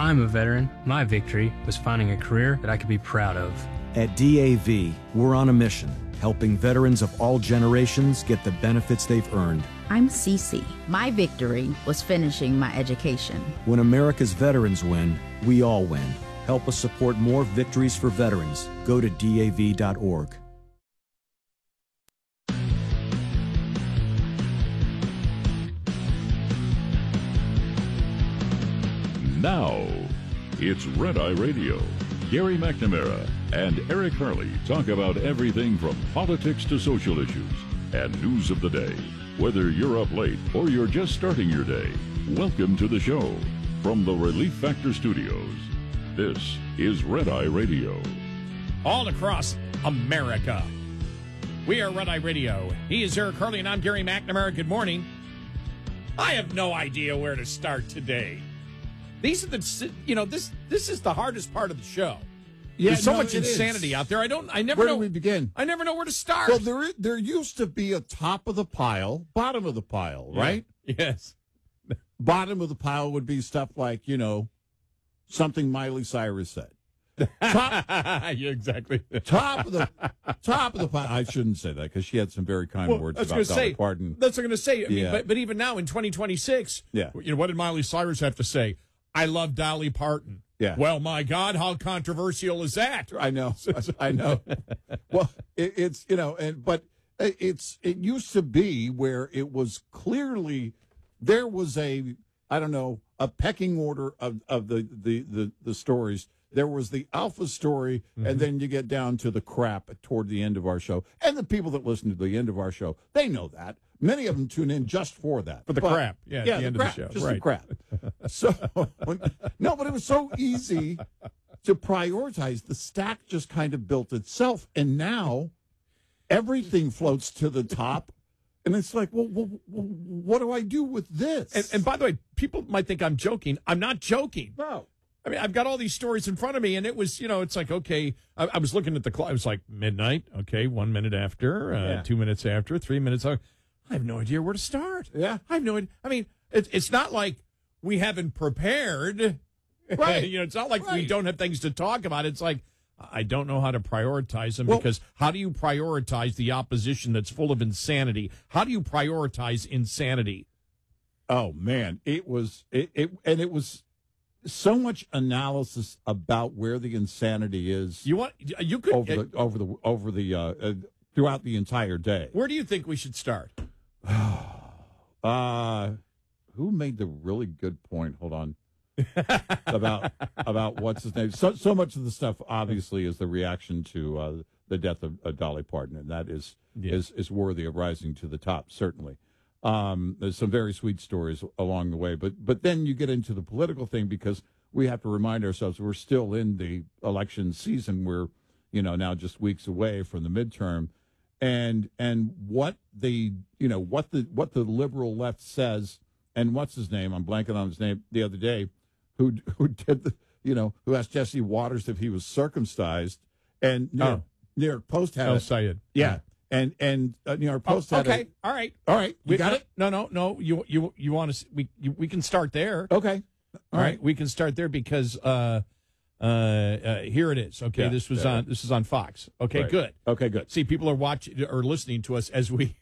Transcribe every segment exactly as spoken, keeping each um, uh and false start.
I'm a veteran. My victory was finding a career that I could be proud of. At D A V, we're on a mission, helping veterans of all generations get the benefits they've earned. I'm Cece. My victory was finishing my education. When America's veterans win, we all win. Help us support more victories for veterans. Go to D A V dot org. Now, it's Red Eye Radio. Gary McNamara and Eric Harley talk about everything from politics to social issues and news of the day. Whether you're up late or you're just starting your day, welcome to the show. From the Relief Factor Studios, this is Red Eye Radio. All across America, we are Red Eye Radio. He is Eric Harley and I'm Gary McNamara. Good morning. I have no idea where to start today. These are the, you know, this this is the hardest part of the show. Yeah, There's so no, much insanity is. out there. I don't, I never where know. Where do we begin? I never know where to start. Well, there there used to be a top of the pile, bottom of the pile, right? Yeah. Yes. Bottom of the pile would be stuff like, you know, something Miley Cyrus said. Top, yeah, exactly. top of the top of the pile. I shouldn't say that because she had some very kind well, words I was about Dolly say, Parton. That's what I'm going to say. I mean, Yeah. but, but even now in twenty twenty-six, yeah. you know, what did Miley Cyrus have to say? I love Dolly Parton. Yeah. Well, my God, how controversial is that? I know. I know. Well, it, it's, you know, and but it's it used to be where it was clearly there was a I don't know a pecking order of, of the, the, the, the stories. There was the alpha story, mm-hmm. and then you get down to the crap toward the end of our show. And the people that listen to the end of our show, they know that. Many of them tune in just for that. For the but, crap. Yeah, yeah at the, the end crap, of the show. Just right. the crap. So, when, no, but it was so easy to prioritize. The stack just kind of built itself. And now everything floats to the top. And it's like, well, well, well what do I do with this? And, and by the way, people might think I'm joking. I'm not joking. No. I mean, I've got all these stories in front of me, and it was, you know, it's like, okay, I, I was looking at the clock. It was like midnight. Okay, one minute after, uh, yeah. two minutes after, three minutes after. I have no idea where to start. Yeah. I have no idea. I mean, it, it's not like we haven't prepared. Right. you know, it's not like right. we don't have things to talk about. It's like, I don't know how to prioritize them well, because how do you prioritize the opposition that's full of insanity? How do you prioritize insanity? Oh, man. It was, it, it and it was so much analysis about where the insanity is. You want, you could, over the, over the, over the, uh, uh, throughout the entire day. Where do you think we should start? uh, who made the really good point? Hold on. about about what's his name. So so much of the stuff obviously is the reaction to uh, the death of uh, Dolly Parton, and that is yeah. is is worthy of rising to the top. Certainly, um, there's some very sweet stories along the way, but but then you get into the political thing because we have to remind ourselves we're still in the election season. We're you know now just weeks away from the midterm, and and what the you know what the what the liberal left says, and what's his name? I'm blanking on his name the other day. Who who did the you know who asked Jesse Waters if he was circumcised, and New, oh. York, New York Post had El it. Sayed. Yeah, and and uh, New York Post oh, had okay. it. All right, all right, you we got no, it. No, no, no. You you you want to? We you, we can start there. Okay, all, all right. right. We can start there because uh, uh, uh, here it is. Okay, yeah, this was yeah. on this is on Fox. Okay, right. good. Okay, good. See, people are watching or listening to us as we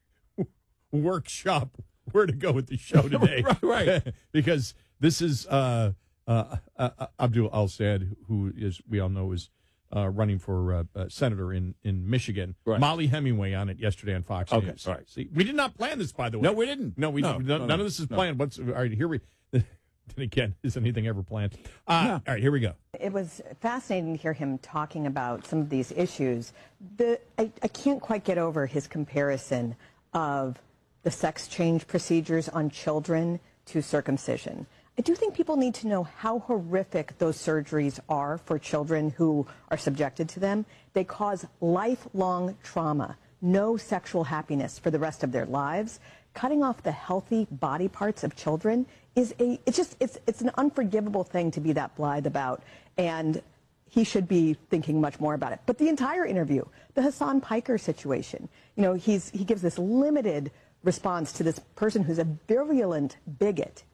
workshop where to go with the show today. right, right. because this is. Uh, Uh, uh, Abdul Al-Sayed, who is we all know is uh, running for uh, uh, senator in, in Michigan. Right. Molly Hemingway on it yesterday on Fox okay. News. All right. See, we did not plan this, by the way. No, we didn't. No, we no, none, no, none no, of this is no. planned. What's all right? Here we. Then again, is anything ever planned? Uh, no. All right, here we go. It was fascinating to hear him talking about some of these issues. The I, I can't quite get over his comparison of the sex change procedures on children to circumcision. I do think people need to know how horrific those surgeries are for children who are subjected to them. They cause lifelong trauma, no sexual happiness for the rest of their lives. Cutting off the healthy body parts of children is a, it's just, it's, it's an unforgivable thing to be that blithe about. And he should be thinking much more about it. But the entire interview, the Hassan Piker situation, you know, he's, he gives this limited response to this person who's a virulent bigot.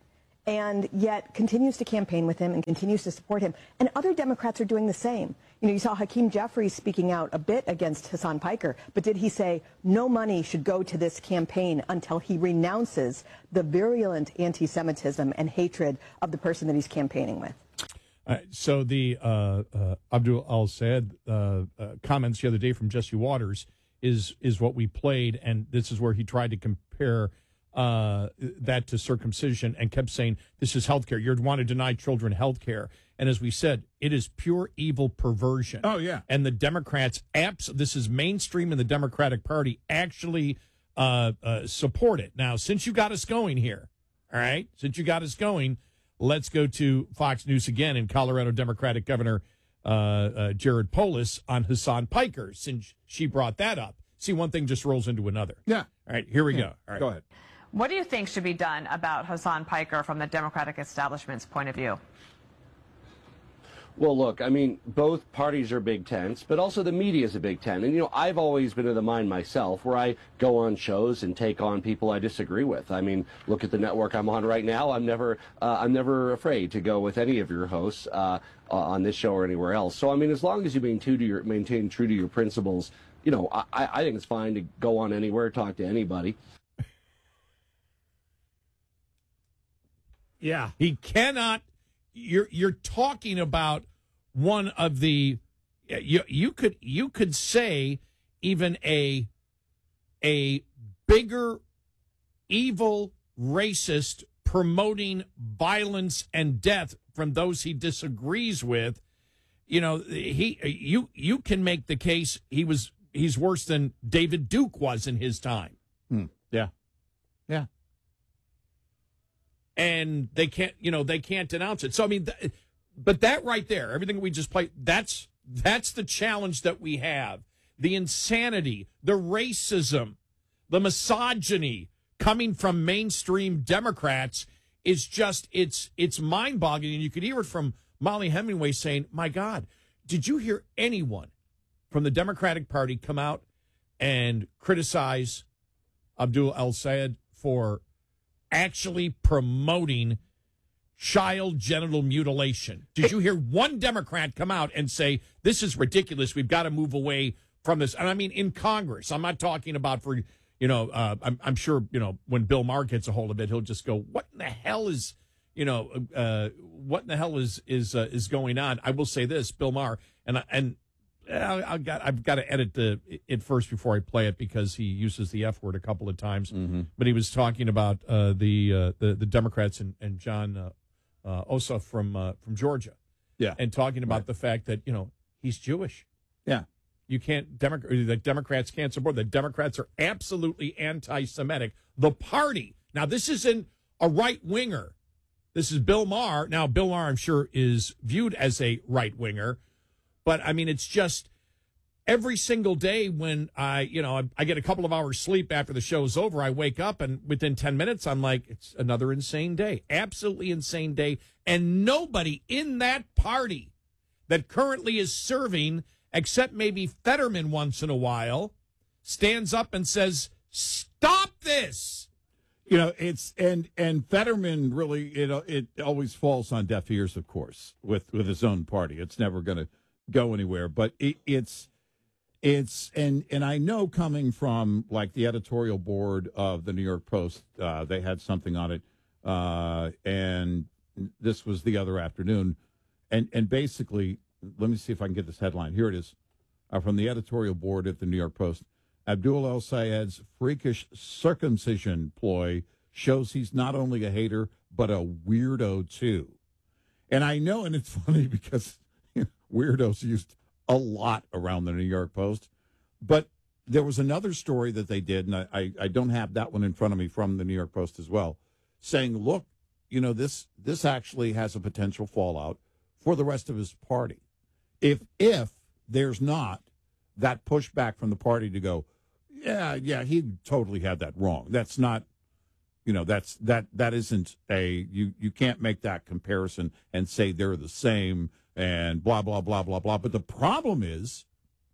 and yet continues to campaign with him and continues to support him. And other Democrats are doing the same. You know, you saw Hakeem Jeffries speaking out a bit against Hasan Piker, but did he say no money should go to this campaign until he renounces the virulent anti-Semitism and hatred of the person that he's campaigning with? Uh, so the uh, uh, Abdul Al-Sayed uh, uh, comments the other day from Jesse Waters is is what we played, and this is where he tried to compare uh, that to circumcision and kept saying, this is health care. You want to deny children health care. And as we said, it is pure evil perversion. Oh, yeah. And the Democrats, abs- this is mainstream in the Democratic Party, actually uh, uh, support it. Now, since you got us going here, all right, since you got us going, let's go to Fox News again and Colorado Democratic Governor uh, uh, Jared Polis on Hasan Piker, since she brought that up. See, one thing just rolls into another. Yeah. All right, here we yeah. go. All right. Go ahead. What do you think should be done about Hasan Piker from the Democratic establishment's point of view? Well, look, I mean, both parties are big tents, but also the media is a big tent. And, you know, I've always been of the mind myself where I go on shows and take on people I disagree with. I mean, look at the network I'm on right now. I'm never, uh, I'm never afraid to go with any of your hosts uh, on this show or anywhere else. So, I mean, as long as you maintain, to your, maintain true to your principles, you know, I, I think it's fine to go on anywhere, talk to anybody. Yeah, he cannot. You're you're talking about one of the you you could you could say even a a bigger evil racist promoting violence and death from those he disagrees with. You know, he you you can make the case he was he's worse than David Duke was in his time. Hmm. Yeah. Yeah. And they can't, you know, they can't denounce it. So, I mean, th- but that right there, everything we just played, that's that's the challenge that we have. The insanity, the racism, the misogyny coming from mainstream Democrats is just, it's it's mind-boggling. And you could hear it from Molly Hemingway saying, my God, did you hear anyone from the Democratic Party come out and criticize Abdul Al-Sayed for actually promoting child genital mutilation? Did you hear one Democrat come out and say, this is ridiculous, we've got to move away from this? And I mean, in Congress, I'm not talking about for, you know, uh, I'm, I'm sure, you know, when Bill Maher gets a hold of it, he'll just go, what in the hell is, you know, uh, what in the hell is, is, uh, is going on? I will say this, Bill Maher, and, and I, I've got I've got to edit the it first before I play it because he uses the F word a couple of times. Mm-hmm. But he was talking about uh, the, uh, the the Democrats and, and John uh, uh, Ossoff from uh, from Georgia, yeah, and talking about right. the fact that, you know, he's Jewish. Yeah, you can't Democrat the Democrats can't support. The Democrats are absolutely anti-Semitic. The party now, this isn't a right winger. This is Bill Maher. Now, Bill Maher, I'm sure, is viewed as a right winger. But, I mean, it's just every single day when I, you know, I, I get a couple of hours sleep after the show's over, I wake up and within ten minutes, I'm like, it's another insane day, absolutely insane day. And nobody in that party that currently is serving, except maybe Fetterman once in a while, stands up and says, stop this. You know, it's and and Fetterman really, it it always falls on deaf ears, of course, with, with his own party. It's never going to go anywhere, but it, it's it's and and I know coming from like the editorial board of the New York Post, uh, they had something on it, uh, and this was the other afternoon, and and basically, let me see if I can get this headline. Here it is, uh, from the editorial board at the New York Post. Abdul Al-Sayed's freakish circumcision ploy shows he's not only a hater but a weirdo too, and I know, and it's funny because weirdos used a lot around the New York Post. But there was another story that they did, and I, I, I don't have that one in front of me from the New York Post as well, saying, look, you know, this this actually has a potential fallout for the rest of his party. If if there's not that pushback from the party to go, yeah, yeah, he totally had that wrong. That's not, you know, that's that that isn't a, you, you can't make that comparison and say they're the same and blah, blah, blah, blah, blah. But the problem is,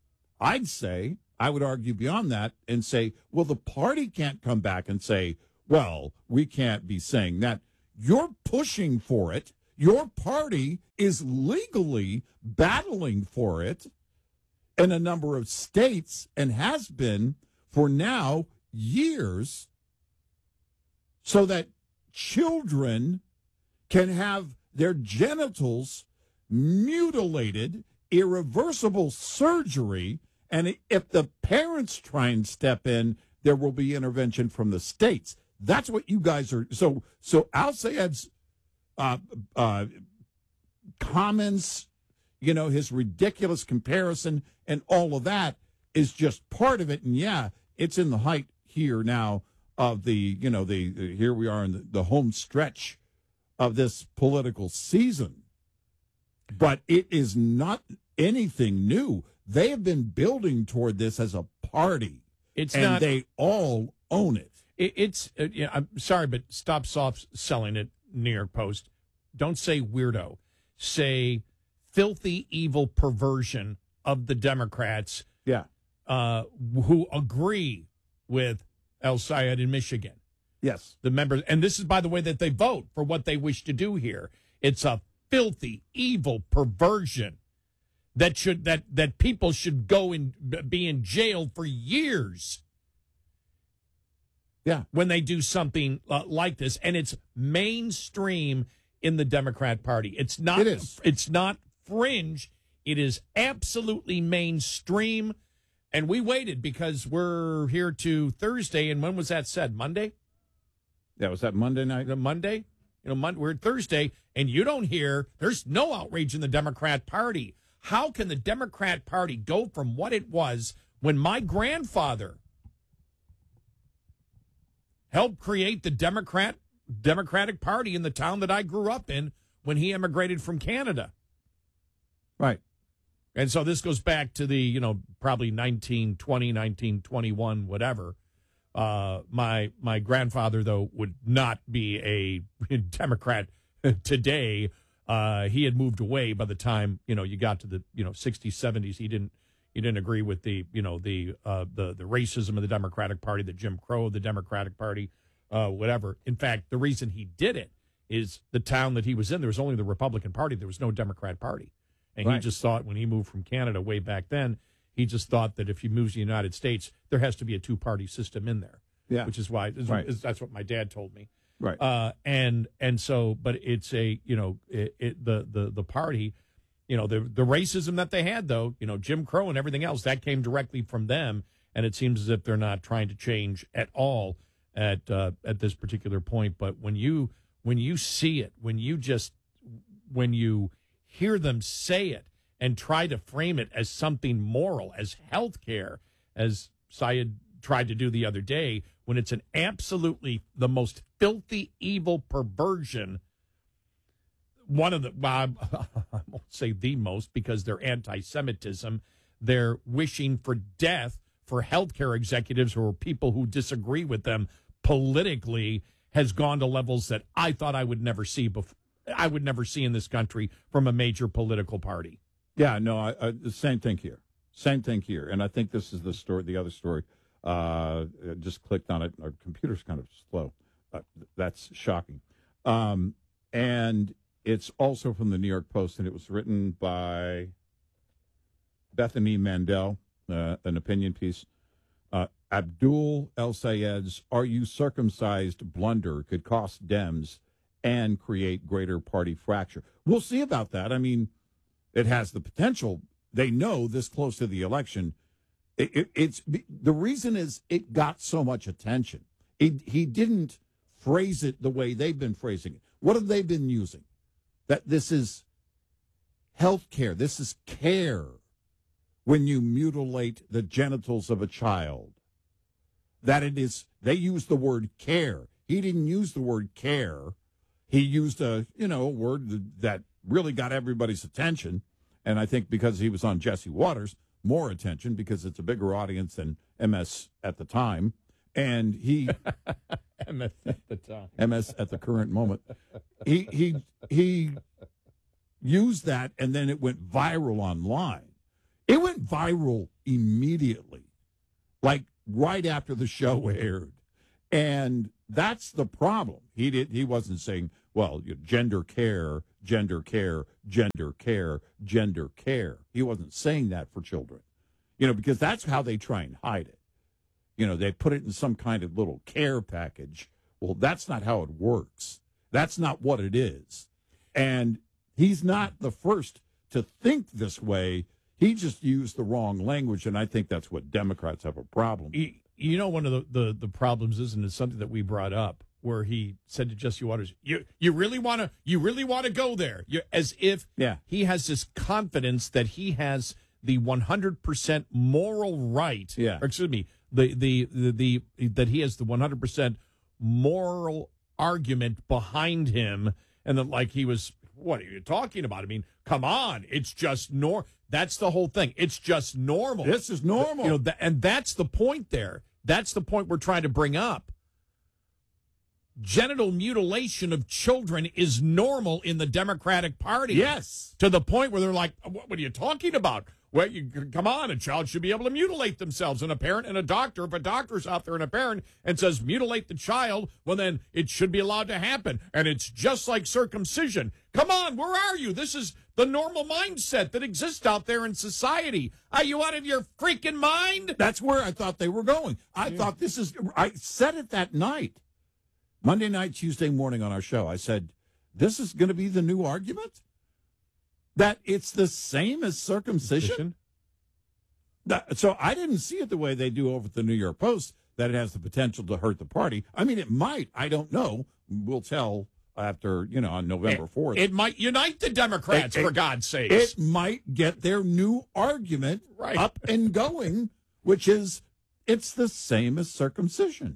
I'd say, I would argue beyond that and say, well, the party can't come back and say, well, we can't be saying that. you're pushing for it. Your party is legally battling for it in a number of states and has been for now years, so that children can have their genitals mutilated, irreversible surgery, and if the parents try and step in, there will be intervention from the states. That's what you guys are. So, so Al Sayed's uh, uh, comments, you know, his ridiculous comparison and all of that is just part of it. And yeah, it's in the height here now of the, you know, the, the here we are in the, the home stretch of this political season. But it is not anything new. They have been building toward this as a party. It's and not, they all own it. it it's, uh, yeah, I'm sorry, but stop soft selling it, New York Post. Don't say weirdo. Say filthy, evil perversion of the Democrats. Yeah. Uh, who agree with El Sayed in Michigan. Yes. The members, and this is, by the way, that they vote for what they wish to do here. It's a filthy, evil perversion that should that that people should go and be in jail for years. Yeah, when they do something uh, like this, and it's mainstream in the Democrat Party. It's not. It is. It's not fringe. It is absolutely mainstream. And we waited because we're here to Thursday. And when was that said? Monday? Yeah, was that Monday night? Monday? You know, Monday, we're Thursday, and you don't hear, there's no outrage in the Democrat Party. How can the Democrat Party go from what it was when my grandfather helped create the Democrat Democratic Party in the town that I grew up in when he immigrated from Canada? Right. And so this goes back to the, you know, probably nineteen twenty, nineteen twenty-one, whatever. Uh, my my grandfather, though, would not be a Democrat today. Uh, he had moved away by the time, you know, you got to the, you know, sixties, seventies. He didn't he didn't agree with the, you know, the uh, the the racism of the Democratic Party, the Jim Crow of the Democratic Party, uh, whatever. In fact, the reason he did it is the town that he was in, there was only the Republican Party. There was no Democrat Party. And right. he just thought when he moved from Canada way back then, he just thought that if he moves to the United States, there has to be a two-party system in there. Yeah. Which is why, is, right. is, that's what my dad told me. Right. Uh, and and so, but it's a, you know, it, it, the, the, the party, you know, the, the racism that they had, though, you know, Jim Crow and everything else, that came directly from them. And it seems as if they're not trying to change at all at uh, at this particular point. But when you when you see it, when you just, when you hear them say it and try to frame it as something moral, as health care, as Sayed tried to do the other day, when it's an absolutely the most filthy, evil perversion, one of the, well, I won't say the most because they're anti-Semitism, they're wishing for death for healthcare executives or people who disagree with them politically, has gone to levels that I thought I would never see before. I would never see in this country from a major political party. Yeah, no, I, I, the same thing here. Same thing here. And I think this is the story, the other story. Uh, I just clicked on it. Our computer's kind of slow. Uh, that's shocking. Um, and it's also from the New York Post, and it was written by Bethany Mandel, uh, an opinion piece. Uh, Abdul El Sayed's "Are You Circumcised?" blunder could cost Dems and create greater party fracture. We'll see about that. I mean, it has the potential. They know this close to the election. It, it, it's the reason is it got so much attention. It, he didn't phrase it the way they've been phrasing it. What have they been using? That this is health care. This is care when you mutilate the genitals of a child. That it is, they use the word care. He didn't use the word care. He used a, you know, a word that really got everybody's attention. And I think because he was on Jesse Waters, more attention because it's a bigger audience than M S at the time. And he M S at the time. M S at the current moment. He he he used that, and then it went viral online. It went viral immediately, like right after the show aired. And that's the problem. He did. He wasn't saying, well, you know, gender care, gender care, gender care, gender care. He wasn't saying that for children, you know, because that's how they try and hide it. You know, they put it in some kind of little care package. Well, that's not how it works. That's not what it is. And he's not the first to think this way. He just used the wrong language, and I think that's what Democrats have a problem with. You know, one of the, the, the problems is, and it's something that we brought up, where he said to Jesse Waters, "You you really want to you really want to go there?" You, as if yeah. he has this confidence that he has the one hundred percent moral right. Yeah. Or excuse me, the the, the the that he has the one hundred percent moral argument behind him, and that like he was. What are you talking about? I mean, come on, it's just nor. That's the whole thing. It's just normal. This is normal. You know, th- and that's the point there. That's the point we're trying to bring up. Genital mutilation of children is normal in the Democratic Party. Yes. To the point where they're like, what, what are you talking about? Well, you, come on, a child should be able to mutilate themselves. And a parent and a doctor, if a doctor's out there and a parent and says mutilate the child, well, then it should be allowed to happen. And it's just like circumcision. Come on, where are you? This is the normal mindset that exists out there in society. Are you out of your freaking mind? That's where I thought they were going. I yeah. thought this is, I said it that night. Monday night, Tuesday morning on our show, I said, this is going to be the new argument? That it's the same as circumcision? That, so I didn't see it the way they do over at the New York Post, that it has the potential to hurt the party. I mean, it might. I don't know. We'll tell after, you know, on November fourth. It, it might unite the Democrats, it, for it, God's sakes. It might get their new argument right. up and going, which is it's the same as circumcision.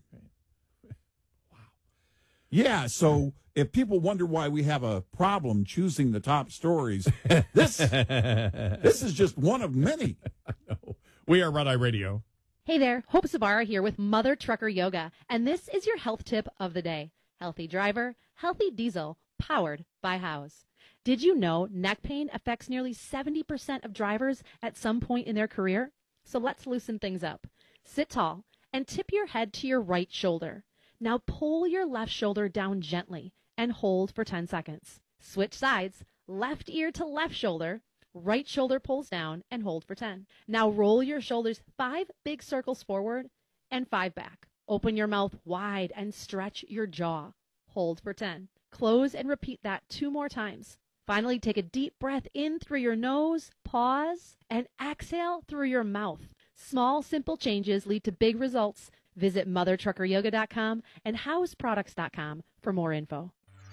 Wow. Yeah, so if people wonder why we have a problem choosing the top stories, this this is just one of many. I know. We are Red Eye Radio. Hey there, Hope Sabara here with Mother Trucker Yoga, and this is your health tip of the day. Healthy driver, healthy diesel, powered by House. Did you know neck pain affects nearly seventy percent of drivers at some point in their career? So let's loosen things up. Sit tall and tip your head to your right shoulder. Now pull your left shoulder down gently and hold for ten seconds. Switch sides, left ear to left shoulder, right shoulder pulls down and hold for ten. Now roll your shoulders five big circles forward and five back. Open your mouth wide and stretch your jaw. Hold for ten. Close and repeat that two more times. Finally, take a deep breath in through your nose, pause, and exhale through your mouth. Small, simple changes lead to big results. Visit mother trucker yoga dot com and house products dot com for more info.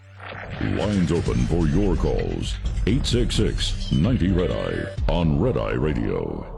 Lines open for your calls. eight six six, ninety, red eye on Red Eye Radio.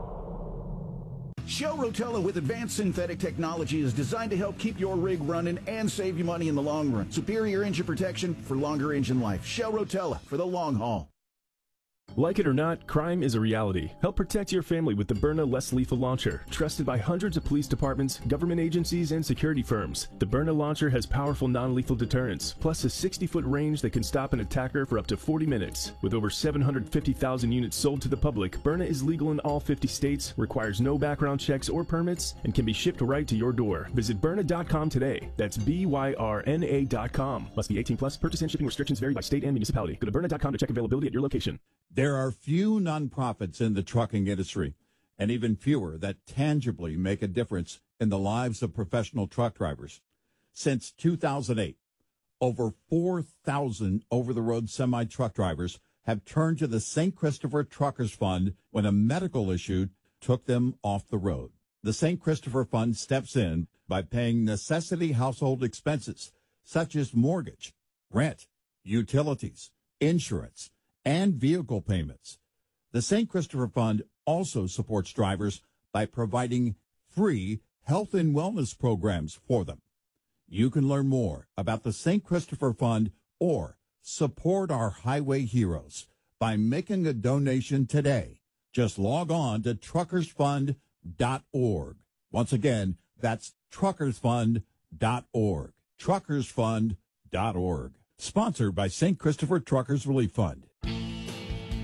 Shell Rotella with advanced synthetic technology is designed to help keep your rig running and save you money in the long run. Superior engine protection for longer engine life. Shell Rotella for the long haul. Like it or not, crime is a reality. Help protect your family with the Byrna Less Lethal Launcher, trusted by hundreds of police departments, government agencies, and security firms. The Byrna launcher has powerful non-lethal deterrence, plus a sixty-foot range that can stop an attacker for up to forty minutes. With over seven hundred fifty thousand units sold to the public, Byrna is legal in all fifty states, requires no background checks or permits, and can be shipped right to your door. Visit Byrna dot com today. That's B Y R N A dot com. Must be eighteen plus. Purchase and shipping restrictions vary by state and municipality. Go to Byrna dot com to check availability at your location. There are few nonprofits in the trucking industry, and even fewer that tangibly make a difference in the lives of professional truck drivers. Since two thousand eight, over four thousand over-the-road semi-truck drivers have turned to the Saint Christopher Truckers Fund when a medical issue took them off the road. The Saint Christopher Fund steps in by paying necessity household expenses, such as mortgage, rent, utilities, insurance, and vehicle payments. The Saint Christopher Fund also supports drivers by providing free health and wellness programs for them. You can learn more about the Saint Christopher Fund or support our highway heroes by making a donation today. Just log on to truckers fund dot org. Once again, that's truckers fund dot org. truckers fund dot org. Sponsored by Saint Christopher Truckers Relief Fund.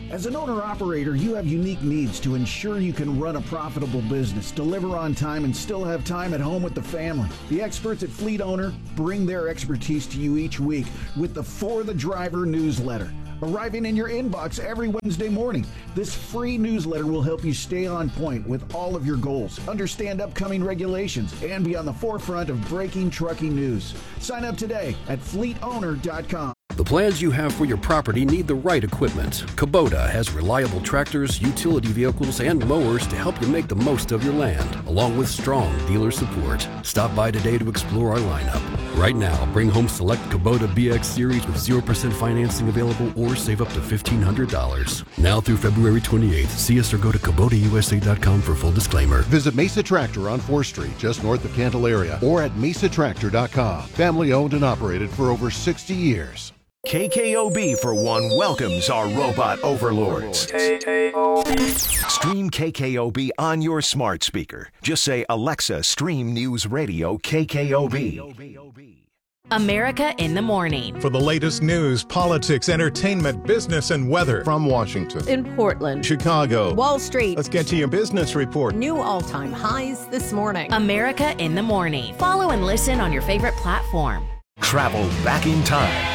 As an owner-operator, you have unique needs to ensure you can run a profitable business, deliver on time, and still have time at home with the family. The experts at Fleet Owner bring their expertise to you each week with the For the Driver newsletter, arriving in your inbox every Wednesday morning. This free newsletter will help you stay on point with all of your goals, understand upcoming regulations, and be on the forefront of breaking trucking news. Sign up today at fleet owner dot com. The plans you have for your property need the right equipment. Kubota has reliable tractors, utility vehicles, and mowers to help you make the most of your land, along with strong dealer support. Stop by today to explore our lineup. Right now, bring home select Kubota B X Series with zero percent financing available or save up to fifteen hundred dollars. Now through February twenty-eighth, see us or go to Kubota U S A dot com for full disclaimer. Visit Mesa Tractor on fourth Street, just north of Candelaria, or at mesa tractor dot com. Family owned and operated for over sixty years. K K O B, for one, welcomes our robot overlords. Stream K K O B on your smart speaker. Just say, Alexa, stream News Radio K K O B. America in the Morning. For the latest news, politics, entertainment, business, and weather. From Washington, in Portland, Chicago, Wall Street. Let's get to your business report. New all-time highs this morning. America in the Morning. Follow and listen on your favorite platform. Travel back in time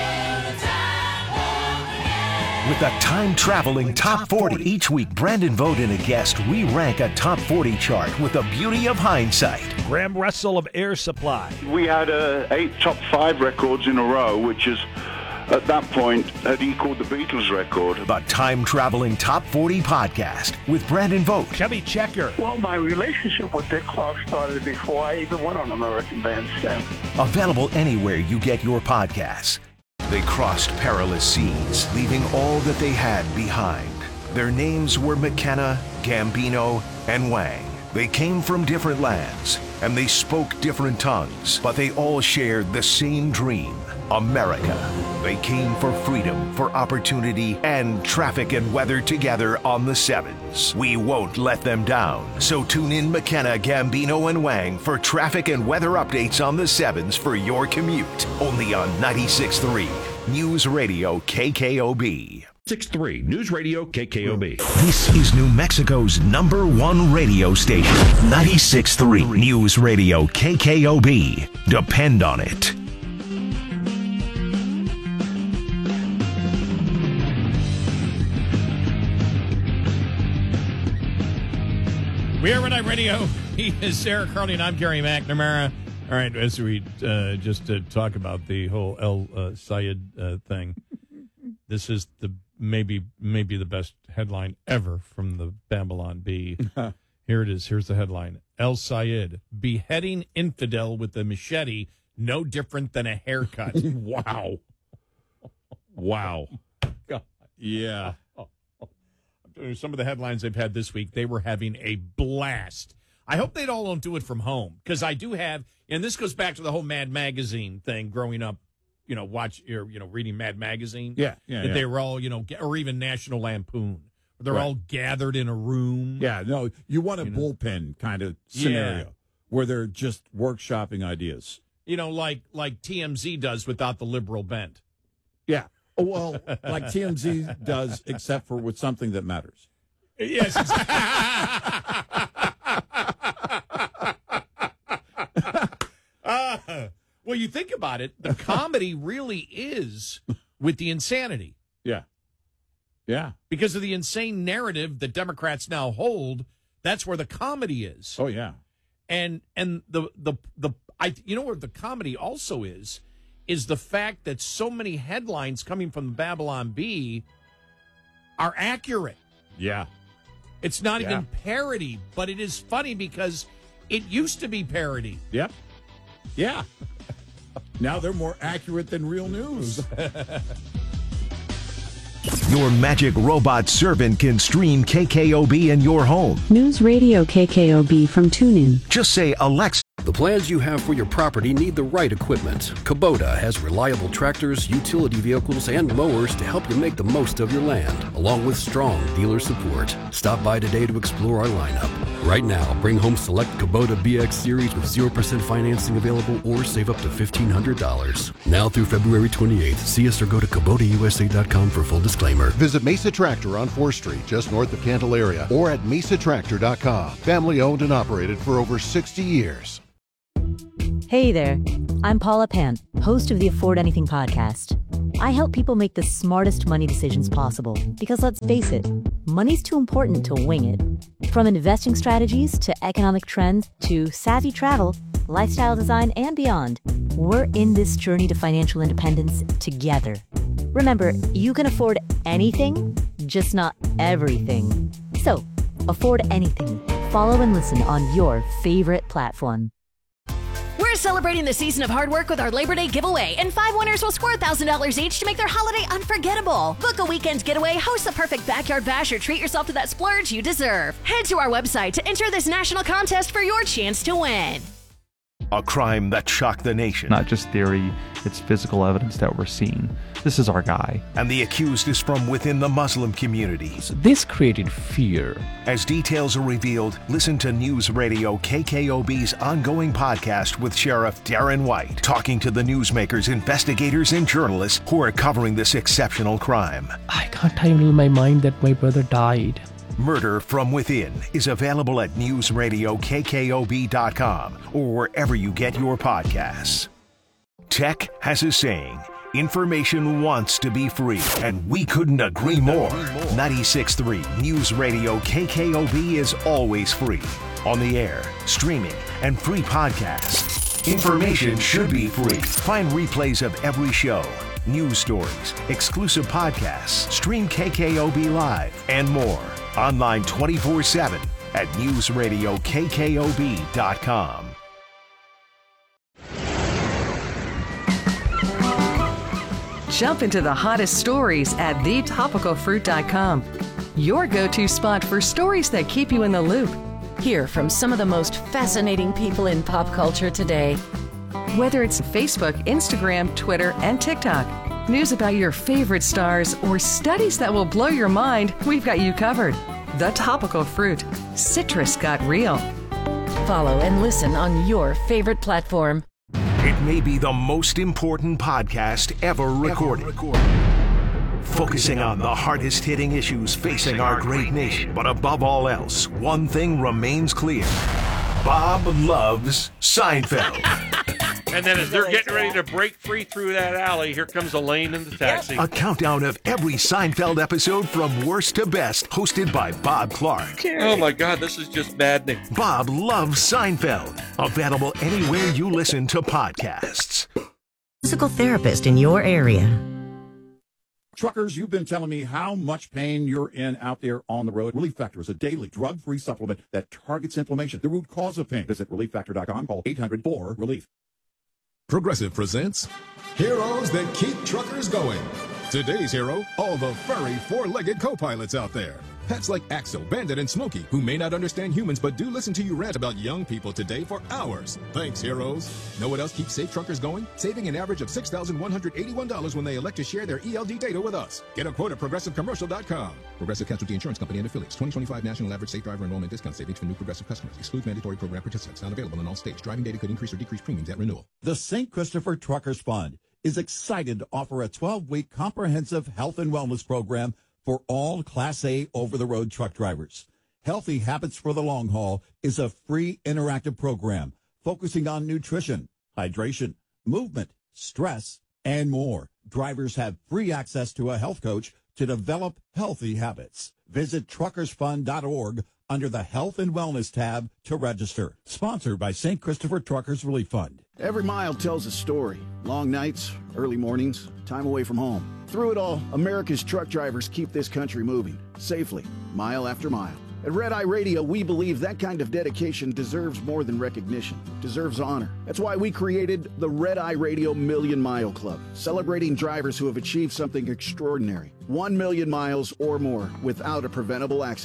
with a time-traveling top forty. Each week, Brandon Vogt and a guest re-rank a top forty chart with the beauty of hindsight. Graham Russell of Air Supply. We had uh, eight top five records in a row, which is, at that point, had equaled the Beatles record. The time-traveling top forty podcast with Brandon Vogt. Chubby Checker. Well, my relationship with Dick Clark started before I even went on American Bandstand. Available anywhere you get your podcasts. They crossed perilous seas, leaving all that they had behind. Their names were McKenna, Gambino, and Wang. They came from different lands, and they spoke different tongues, but they all shared the same dream, America. They came for freedom, for opportunity, and traffic and weather together on the sevens. We won't let them down. So tune in McKenna, Gambino, and Wang for traffic and weather updates on the sevens for your commute. Only on ninety-six point three News Radio K K O B. six three News Radio K K O B. This is New Mexico's number one radio station. ninety-six point three News Radio K K O B. Depend on it. We are Red Eye Radio. He is Eric Harley, and I'm Gary McNamara. All right, as we uh, just uh, talk about the whole El uh, Sayed uh, thing, this is the maybe maybe the best headline ever from the Babylon Bee. Here it is. Here's the headline: El Sayed, beheading infidel with a machete, no different than a haircut. Wow. Wow. God. Yeah. Some of the headlines they've had this week, they were having a blast. I hope they all don't do it from home, because I do have, and this goes back to the whole Mad Magazine thing growing up, you know, watch, or, you know, reading Mad Magazine. Yeah, yeah, that yeah. They were all, you know, or even National Lampoon. They're Right. all gathered in a room. Yeah, no, you want a You know? bullpen kind of scenario Yeah. where they're just workshopping ideas. You know, like like T M Z does without the liberal bent. Yeah. Oh, well, like T M Z does, except for with something that matters. Yes. uh, well, you think about it, the comedy really is with the insanity. Yeah. Yeah. Because of the insane narrative that Democrats now hold, that's where the comedy is. Oh, yeah. And and the the the I you know where the comedy also is is the fact that so many headlines coming from the Babylon Bee are accurate. Yeah. It's not Yeah. even parody, but it is funny because it used to be parody. Yep. Yeah. Now they're more accurate than real news. Your magic robot servant can stream K K O B in your home. News Radio K K O B from TuneIn. Just say, Alexa, The plans you have for your property need the right equipment. Kubota has reliable tractors, utility vehicles, and mowers to help you make the most of your land, along with strong dealer support. Stop by today to explore our lineup. Right now, bring home select Kubota B X Series with zero percent financing available or save up to fifteen hundred dollars. Now through February twenty-eighth, see us or go to Kubota U S A dot com for full disclaimer. Visit Mesa Tractor on fourth street, just north of Candelaria, or at Mesa Tractor dot com. Family owned and operated for over sixty years. Hey there, I'm Paula Pant, host of the Afford Anything podcast. I help people make the smartest money decisions possible because let's face it, money's too important to wing it. From investing strategies to economic trends to savvy travel, lifestyle design, and beyond, we're in this journey to financial independence together. Remember, you can afford anything, just not everything. So, afford anything. Follow and listen on your favorite platform. We're celebrating the season of hard work with our Labor Day giveaway, and five winners will score one thousand dollars each to make their holiday unforgettable. Book a weekend getaway, host the perfect backyard bash, or treat yourself to that splurge you deserve. Head to our website to enter this national contest for your chance to win. A crime that shocked the nation. Not just theory, it's physical evidence that we're seeing. This is our guy. And the accused is from within the Muslim community. So this created fear. As details are revealed, listen to News Radio K K O B's ongoing podcast with Sheriff Darren White, talking to the newsmakers, investigators, and journalists who are covering this exceptional crime. I can't handle my mind that my brother died. Murder from Within is available at news radio K K O B dot com or wherever you get your podcasts. Tech has a saying, information wants to be free, and we couldn't agree more. ninety-six point three News Radio K K O B is always free. On the air, streaming, and free podcasts. Information should be free. Find replays of every show, news stories, exclusive podcasts, stream K K O B Live, and more. Online twenty-four seven at news radio K K O B dot com. Jump into the hottest stories at the topical fruit dot com. Your go-to spot for stories that keep you in the loop. Hear from some of the most fascinating people in pop culture today. Whether it's Facebook, Instagram, Twitter, and TikTok, news about your favorite stars, or studies that will blow your mind, we've got you covered. The Topical Fruit. Citrus got real. Follow and listen on your favorite platform. It may be the most important podcast ever recorded. Ever recorded. Focusing on the hardest hitting issues facing our great nation. But above all else, one thing remains clear. Bob loves Seinfeld. And then as they're getting ready to break free through that alley, here comes Elaine in the taxi. A countdown of every Seinfeld episode from worst to best, hosted by Bob Clark. Oh my God, this is just maddening. Bob loves Seinfeld. Available anywhere you listen to podcasts. Physical therapist in your area. Truckers, you've been telling me how much pain you're in out there on the road. Relief Factor is a daily drug-free supplement that targets inflammation, the root cause of pain. Visit relief factor dot com. Call eight hundred four relief. Progressive presents Heroes That Keep Truckers Going. Today's hero, all the furry four-legged co-pilots out there. Pets like Axel, Bandit, and Smokey, who may not understand humans but do listen to you rant about young people today for hours. Thanks, heroes. Know what else keeps safe truckers going? Saving an average of six thousand one hundred eighty-one dollars when they elect to share their E L D data with us. Get a quote at progressive commercial dot com. Progressive Casualty Insurance Company and Affiliates. twenty twenty-five National Average Safe Driver Enrollment Discount Savings for new Progressive customers. Excludes mandatory program participants. Not available in all states. Driving data could increase or decrease premiums at renewal. The Saint Christopher Truckers Fund is excited to offer a twelve-week comprehensive health and wellness program for all Class A over-the-road truck drivers. Healthy Habits for the Long Haul is a free interactive program focusing on nutrition, hydration, movement, stress, and more. Drivers have free access to a health coach to develop healthy habits. Visit truckers fund dot org under the Health and Wellness tab to register. Sponsored by Saint Christopher Truckers Relief Fund. Every mile tells a story. Long nights, early mornings, time away from home. Through it all, America's truck drivers keep this country moving, safely, mile after mile. At Red Eye Radio, we believe that kind of dedication deserves more than recognition, deserves honor. That's why we created the Red Eye Radio Million Mile Club, celebrating drivers who have achieved something extraordinary. One million miles or more without a preventable accident.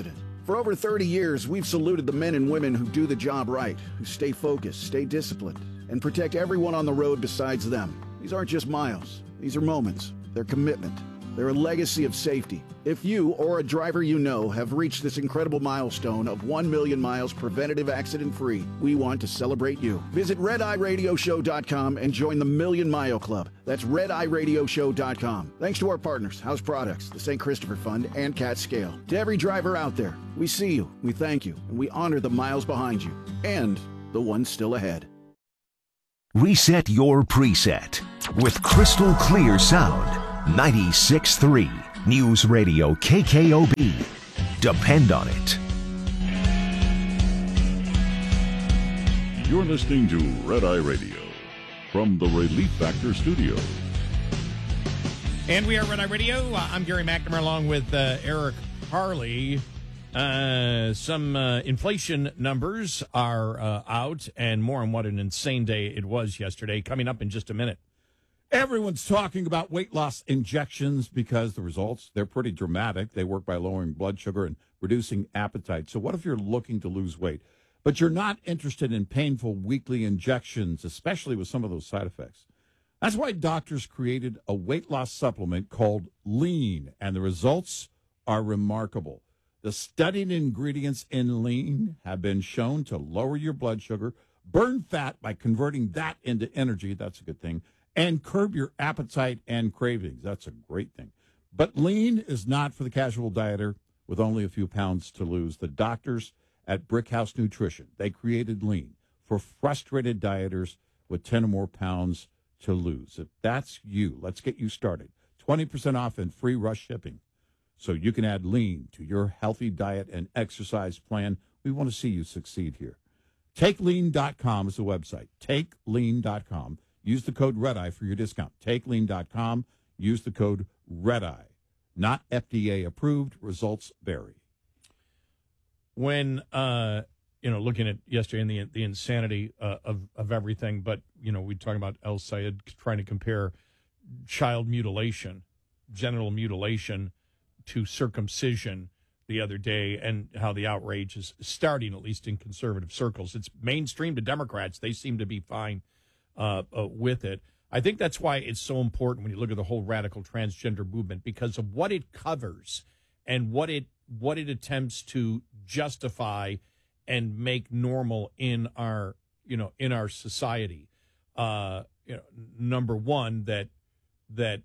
For over thirty years, we've saluted the men and women who do the job right, who stay focused, stay disciplined, and protect everyone on the road besides them. These aren't just miles. These are moments. They're commitment. They're a legacy of safety. If you or a driver you know have reached this incredible milestone of one million miles preventative accident-free, we want to celebrate you. Visit red eye radio show dot com and join the Million Mile Club. That's red eye radio show dot com. Thanks to our partners, House Products, the Saint Christopher Fund, and Cat Scale. To every driver out there, we see you, we thank you, and we honor the miles behind you, and the ones still ahead. Reset your preset with crystal clear sound. ninety-six point three News Radio K K O B. Depend on it. You're listening to Red Eye Radio from the Relief Factor Studio. And we are Red Eye Radio. Uh, I'm Gary McNamara along with uh, Eric Harley. Uh, some uh, inflation numbers are uh, out, and more on what an insane day it was yesterday. Coming up in just a minute. Everyone's talking about weight loss injections because the results, they're pretty dramatic. They work by lowering blood sugar and reducing appetite. So what if you're looking to lose weight, but you're not interested in painful weekly injections, especially with some of those side effects? That's why doctors created a weight loss supplement called Lean, and the results are remarkable. The studied ingredients in Lean have been shown to lower your blood sugar, burn fat by converting that into energy. That's a good thing. And curb your appetite and cravings. That's a great thing. But Lean is not for the casual dieter with only a few pounds to lose. The doctors at Brickhouse Nutrition, they created Lean for frustrated dieters with ten or more pounds to lose. If that's you, let's get you started. twenty percent off and free rush shipping. So you can add Lean to your healthy diet and exercise plan. We want to see you succeed here. take lean dot com is the website. take lean dot com. Use the code REDEYE for your discount. take lean dot com. Use the code REDEYE. Not F D A approved. Results vary. When, uh, you know, looking at yesterday and the the insanity uh, of, of everything, but, you know, we talking about El Sayed trying to compare child mutilation, genital mutilation to circumcision the other day, and how the outrage is starting, at least in conservative circles. It's mainstream to Democrats. They seem to be fine Uh, uh, with it. I think that's why it's so important when you look at the whole radical transgender movement, because of what it covers and what it what it attempts to justify and make normal in our you know in our society. Uh, you know, number one, that that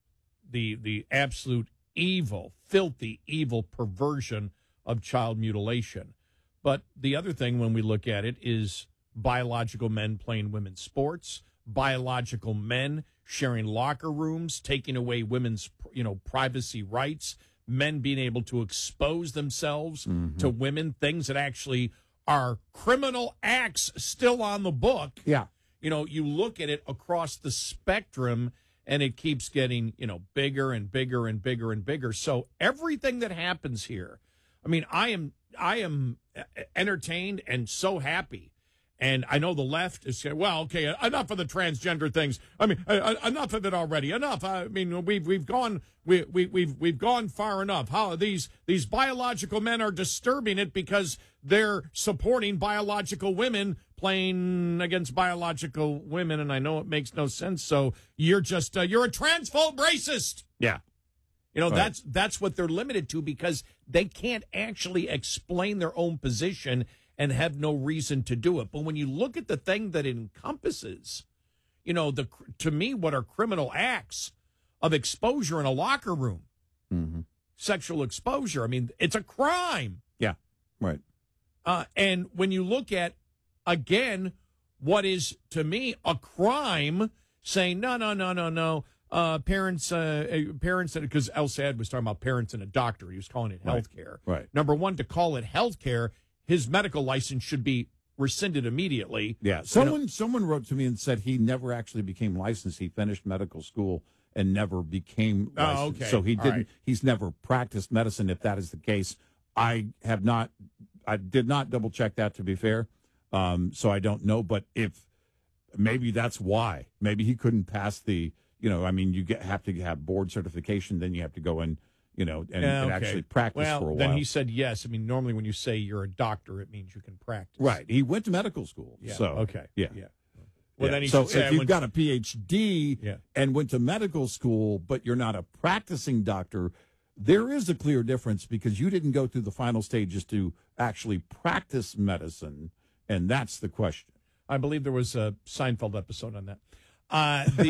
the the absolute evil, filthy, evil perversion of child mutilation. But the other thing, when we look at it, is biological men playing women's sports, biological men sharing locker rooms, taking away women's, you know, privacy rights, men being able to expose themselves mm-hmm. to women, things that actually are criminal acts still on the book. Yeah. You know, you look at it across the spectrum, and it keeps getting, you know, bigger and bigger and bigger and bigger. So everything that happens here, I mean, I am I am entertained and so happy. And I know the left is saying, well, okay, enough of the transgender things. I mean, uh, enough of it already. Enough. I mean, we've we've gone we we we've we've gone far enough. How these these biological men are disturbing it because they're supporting biological women playing against biological women, and I know it makes no sense. So you're just uh, you're a transphobe racist. Yeah. You know, right. that's that's what they're limited to, because they can't actually explain their own position and have no reason to do it. But when you look at the thing that it encompasses, you know, the to me, what are criminal acts of exposure in a locker room, mm-hmm. sexual exposure? I mean, it's a crime. Yeah, right. Uh, and when you look at, again, what is, to me, a crime, saying, no, no, no, no, no, uh, parents, uh, parents, because El Sayed was talking about parents and a doctor. He was calling it health care. Right. right. Number one, to call it health care, his medical license should be rescinded immediately. Yeah. Someone you know, someone wrote to me and said he never actually became licensed. He finished medical school and never became licensed. Oh, okay. So he didn't right. he's never practiced medicine, if that is the case. I have not I did not double check that, to be fair. Um, so I don't know, but if maybe that's why. Maybe he couldn't pass the, you know, I mean, you get have to have board certification, then you have to go and you know, and, Yeah, and okay. actually practice well, for a while. Then he said yes. I mean, normally when you say you're a doctor, it means you can practice. Right. He went to medical school. Yeah. So Okay. Yeah. Yeah. Well, Yeah. then he so should say, I if you've went- got a P H D Yeah. and went to medical school, but you're not a practicing doctor, there is a clear difference because you didn't go through the final stages to actually practice medicine, and that's the question. I believe there was a Seinfeld episode on that. Uh, the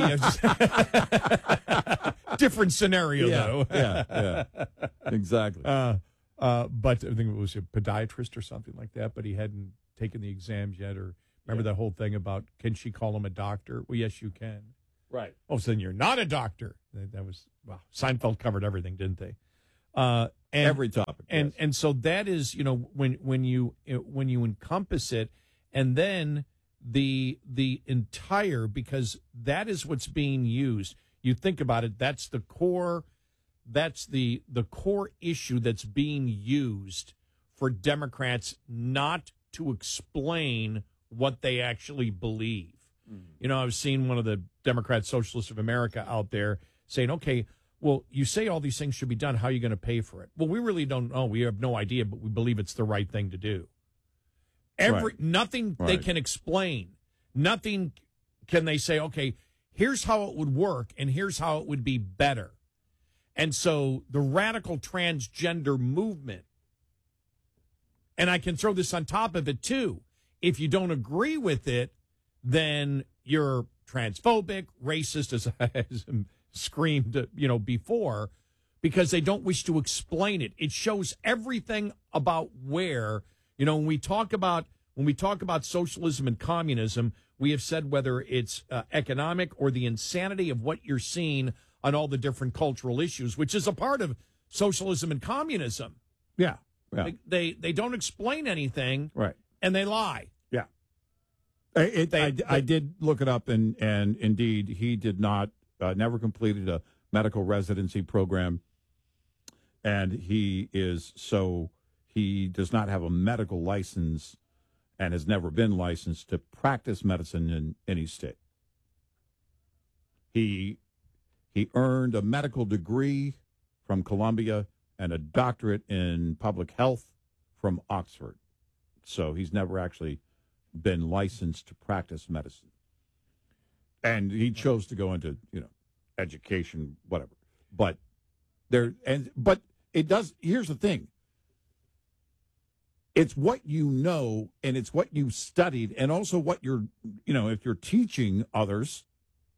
uh, different scenario, Yeah, though. yeah, yeah. Exactly. Uh, uh, but I think it was a podiatrist or something like that. But he hadn't taken the exams yet. Or remember that whole thing about can she call him a doctor? Well, yes, you can. Right. Oh, so then you're not a doctor. That, that was wow. Seinfeld covered everything, didn't they? Uh, and, Every topic, and yes. and so that is, you know, when when you when you encompass it, and then the the entire, because that is what's being used. You think about it. That's the core. That's the the core issue that's being used for Democrats not to explain what they actually believe. You know, I've seen one of the Democrat Socialists of America out there saying, okay, well, you say all these things should be done. How are you going to pay for it? Well, we really don't know. We have no idea, but we believe it's the right thing to do. Every Right. Nothing they Right. can explain. Nothing can they say, okay, here's how it would work, and here's how it would be better. And so the radical transgender movement, and I can throw this on top of it, too. If you don't agree with it, then you're transphobic, racist, as I as screamed, you know, before, because they don't wish to explain it. It shows everything about where, you know, when we talk about when we talk about socialism and communism, we have said whether it's uh, economic or the insanity of what you're seeing on all the different cultural issues, which is a part of socialism and communism. Yeah. Yeah. They, they they don't explain anything, Right. and they lie. Yeah. It, They- I, I they- did look it up, and, and indeed, he did not, uh, never completed a medical residency program, and he is so, he does not have a medical license and has never been licensed to practice medicine in any state. He he earned a medical degree from Columbia and a doctorate in public health from Oxford. So he's never actually been licensed to practice medicine. And he chose to go into, you know, education, whatever. But there and but it does here's the thing. It's what you know, and it's what you studied, and also what you're, you know, if you're teaching others,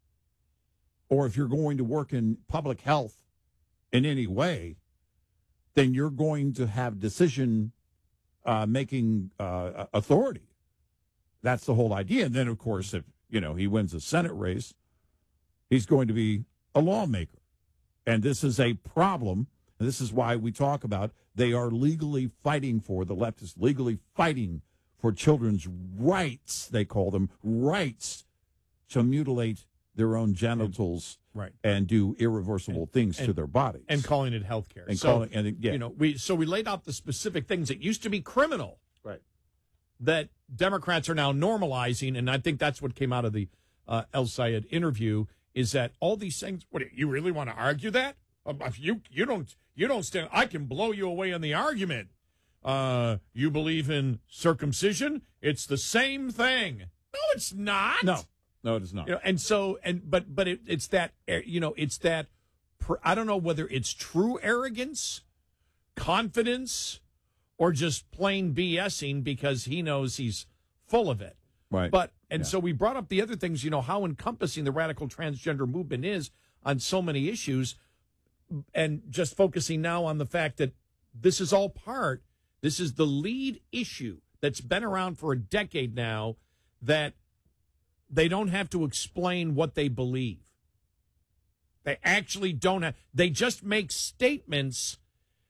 or if you're going to work in public health in any way, then you're going to have decision uh, making uh, authority. That's the whole idea. And then, of course, if, you know, he wins a Senate race, he's going to be a lawmaker. And this is a problem. And this is why we talk about they are legally fighting for, the left is legally fighting for children's rights, they call them, rights to mutilate their own genitals Right. and do irreversible things to and- their bodies. and calling it health care. And so, calling- and it- yeah. you know, we so we laid out the specific things that used to be criminal, Right. that Democrats are now normalizing, and I think that's what came out of the uh, El Sayed interview, is that all these things. What do you, you really want to argue that? Um, if you you don't you don't stand. I can blow you away in the argument. Uh, you believe in circumcision? It's the same thing. No, it's not. No. No, it is not. You know, and so, and but but it, it's that you know, it's that. Per, I don't know whether it's true arrogance, confidence, or just plain BSing because he knows he's full of it. Right. But and Yeah. so we brought up the other things. You know how encompassing the radical transgender movement is on so many issues, and just focusing now on the fact that this is all part. This is the lead issue that's been around for a decade now. That they don't have to explain what they believe. They actually don't have, they just make statements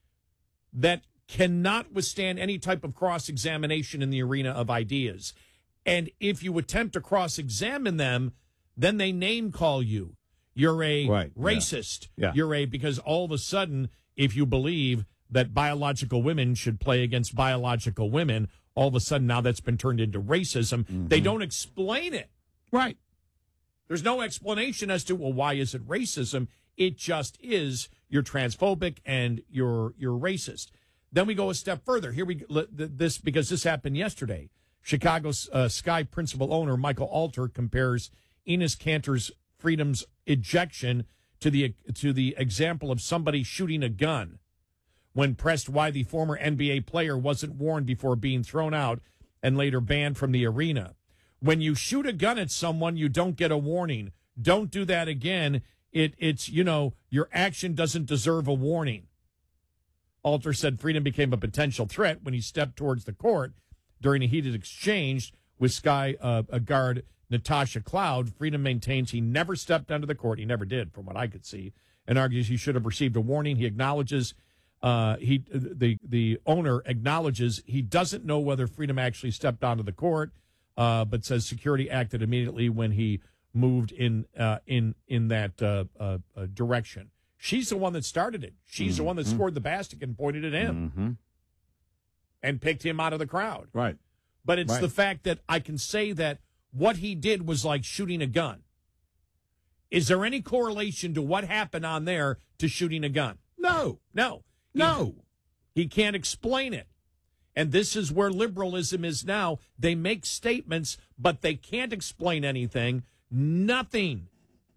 that cannot withstand any type of cross-examination in the arena of ideas. And if you attempt to cross-examine them, then they name call you. You're a Right, yeah. racist. Yeah. You're a, because all of a sudden, if you believe that biological women should play against biological women, all of a sudden now that's been turned into racism. Mm-hmm. They don't explain it. Right. There's no explanation as to, well, why is it racism? It just is. you're transphobic and you're you're racist. Then we go a step further. Here we this because this happened yesterday. Chicago uh, Sky principal owner Michael Alter compares Enes Kanter's freedom's ejection to the to the example of somebody shooting a gun. When pressed why the former N B A player wasn't warned before being thrown out and later banned from the arena. When you shoot a gun at someone, you don't get a warning. Don't do that again. It, it's, you know, your action doesn't deserve a warning. Alter said Freedom became a potential threat when he stepped towards the court during a heated exchange with Sky uh, a guard Natasha Cloud. Freedom maintains he never stepped onto the court. He never did, from what I could see, and argues he should have received a warning. He acknowledges Uh, he the the owner acknowledges he doesn't know whether Freedom actually stepped onto the court, uh, but says security acted immediately when he moved in uh, in in that uh, uh, uh, direction. She's the one that started it. She's mm-hmm. the one that scored the basket and pointed at him mm-hmm. and picked him out of the crowd. Right. But it's right. the fact that I can say that what he did was like shooting a gun. Is there any correlation to what happened on there to shooting a gun? No. No. No. He, he can't explain it. And this is where liberalism is now. They make statements, but they can't explain anything. Nothing.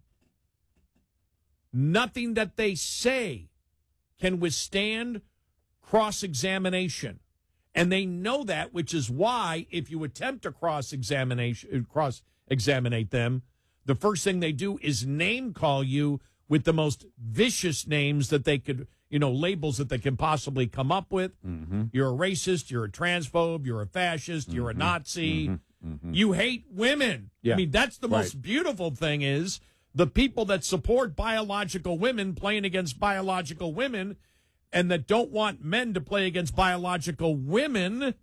Nothing that they say can withstand cross-examination. And they know that, which is why if you attempt to cross-examination, cross-examinate them, the first thing they do is name-call you with the most vicious names that they could, you know, labels that they can possibly come up with. Mm-hmm. You're a racist, you're a transphobe, you're a fascist, mm-hmm. you're a Nazi. Mm-hmm. Mm-hmm. You hate women. Yeah. I mean, that's the right. most beautiful thing is the people that support biological women playing against biological women and that don't want men to play against biological women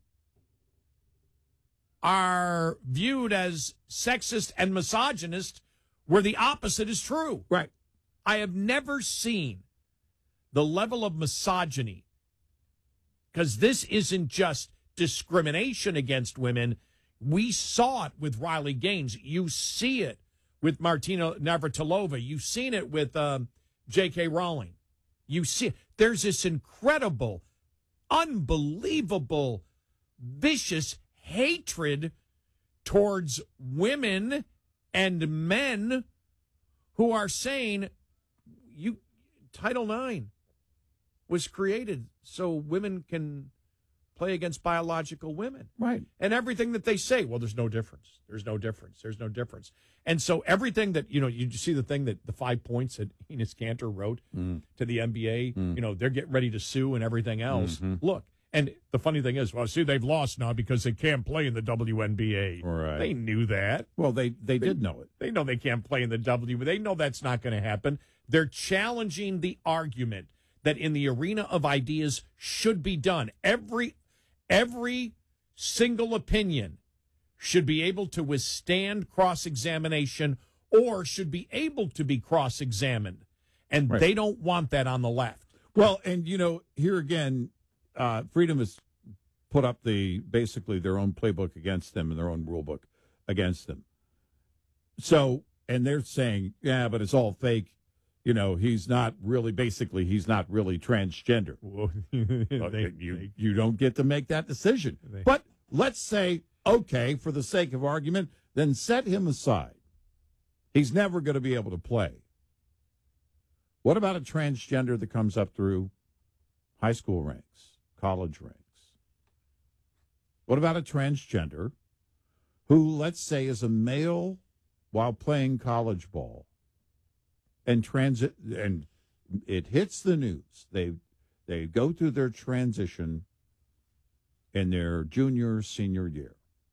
are viewed as sexist and misogynist, where the opposite is true. Right. I have never seen the level of misogyny, because this isn't just discrimination against women. We saw it with Riley Gaines. You see it with Martina Navratilova. You've seen it with um, J K. Rowling. You see, there's this incredible, unbelievable, vicious hatred towards women and men who are saying, you Title nine was created so women can play against biological women. Right. And everything that they say, well, there's no difference. There's no difference. There's no difference. And so everything that, you know, you see the thing that the five points that Enes Kanter wrote mm. to the N B A, mm. you know, they're getting ready to sue and everything else. Mm-hmm. Look, and the funny thing is, well, see, they've lost now because they can't play in the W N B A. Right. They knew that. Well, they, they, they did know it. They know they can't play in the W. They know that's not going to happen. They're challenging the argument that in the arena of ideas should be done. Every every single opinion should be able to withstand cross-examination or should be able to be cross-examined. And right. they don't want that on the left. Well, and, you know, here again, uh, Freedom has put up the basically their own playbook against them and their own rule book against them. So, and they're saying, yeah, but it's all fake. You know, he's not really, basically, he's not really transgender. Well, they, you, you don't get to make that decision. They, but let's say, okay, for the sake of argument, then set him aside. He's never going to be able to play. What about a transgender that comes up through high school ranks, college ranks? What about a transgender who, let's say, is a male while playing college ball? And transit, and it hits the news. They they go through their transition in their junior, senior year.